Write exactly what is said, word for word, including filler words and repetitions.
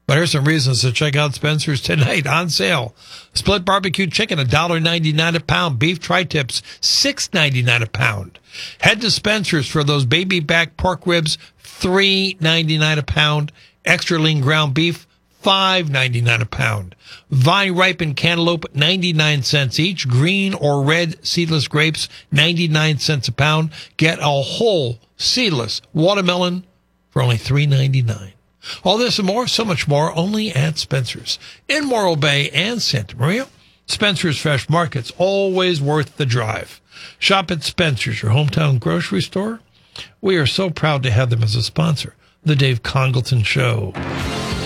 But here's some reasons to check out Spencer's tonight. On sale. Split barbecue chicken, one dollar ninety-nine a pound. Beef tri-tips, six ninety-nine a pound. Head to Spencer's for those baby back pork ribs, three ninety-nine a pound. Extra lean ground beef, five ninety-nine a pound. Vine ripened cantaloupe, ninety-nine cents each. Green or red seedless grapes, ninety-nine cents a pound. Get a whole seedless watermelon for only three ninety-nine. All this and more, so much more, only at Spencer's. In Morro Bay and Santa Maria, Spencer's Fresh Market's always worth the drive. Shop at Spencer's, your hometown grocery store. We are so proud to have them as a sponsor. The Dave Congleton Show.